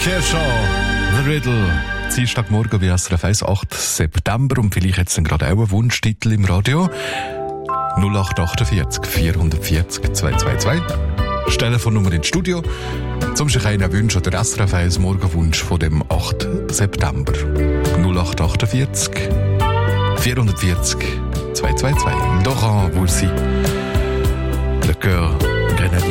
Kershaw, The Riddle. Dienstagmorgen bei SRF 1, 8. September. Und vielleicht jetzt gerade auch einen Wunschtitel im Radio. 0848 440 222. Telefonnummer ins Studio. Zum sich einen Wunsch oder SRF 1 Morgenwunsch von dem 8. September. 0848 440 222. Laurent Voulzy. Le Cœur Grenadier.